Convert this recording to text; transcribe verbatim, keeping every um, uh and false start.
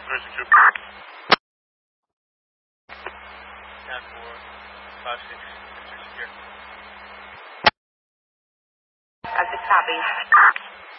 three six two. ten four five six three secure. As a copy.